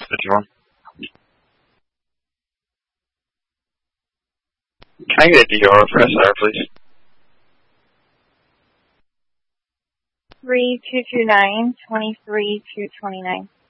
51. Can I get a DR for SR, please? 3229, 23229.